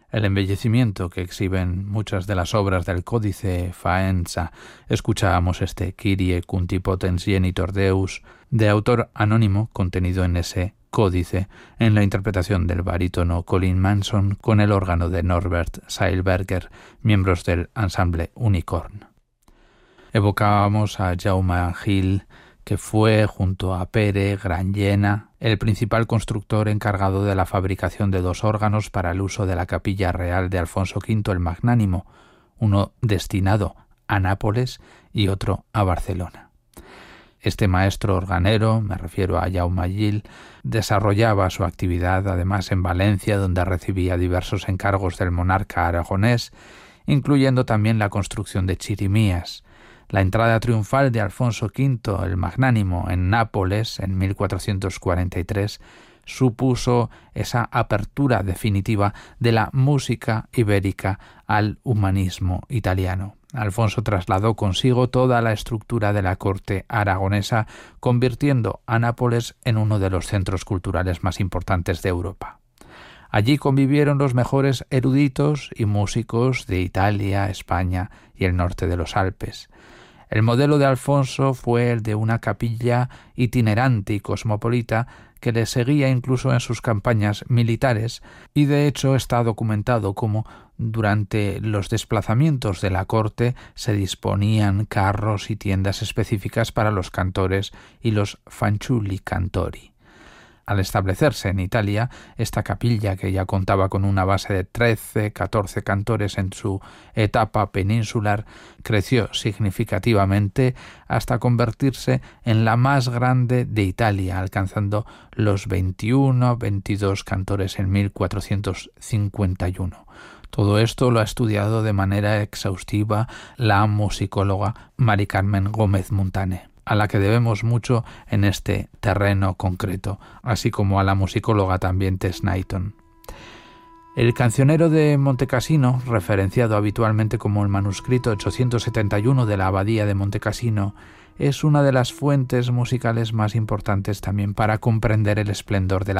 el embellecimiento que exhiben muchas de las obras del Códice Faenza. Escuchábamos este Kyrie Cunti Potens Genitor Deus, de autor anónimo, contenido en ese códice, en la interpretación del barítono Colin Manson con el órgano de Norbert Seilberger, miembros del ensamble Unicorn. Evocábamos a Jaume Gil, que fue, junto a Pere Grangena, el principal constructor encargado de la fabricación de dos órganos para el uso de la capilla real de Alfonso V el Magnánimo, uno destinado a Nápoles y otro a Barcelona. Este maestro organero, me refiero a Jaume Gil, desarrollaba su actividad además en Valencia, donde recibía diversos encargos del monarca aragonés, incluyendo también la construcción de chirimías. La entrada triunfal de Alfonso V el Magnánimo en Nápoles en 1443 supuso esa apertura definitiva de la música ibérica al humanismo italiano. Alfonso trasladó consigo toda la estructura de la corte aragonesa, convirtiendo a Nápoles en uno de los centros culturales más importantes de Europa. Allí convivieron los mejores eruditos y músicos de Italia, España y el norte de los Alpes. El modelo de Alfonso fue el de una capilla itinerante y cosmopolita que le seguía incluso en sus campañas militares, y de hecho está documentado como durante los desplazamientos de la corte se disponían carros y tiendas específicas para los cantores y los fanciulli cantori. Al establecerse en Italia, esta capilla, que ya contaba con una base de 13-14 cantores en su etapa peninsular, creció significativamente hasta convertirse en la más grande de Italia, alcanzando los 21-22 cantores en 1451. Todo esto lo ha estudiado de manera exhaustiva la musicóloga Mari Carmen Gómez Montane, a la que debemos mucho en este terreno concreto, así como a la musicóloga también Tess Knighton. El cancionero de Montecassino, referenciado habitualmente como el manuscrito 871 de la Abadía de Montecassino, es una de las fuentes musicales más importantes también para comprender el esplendor de la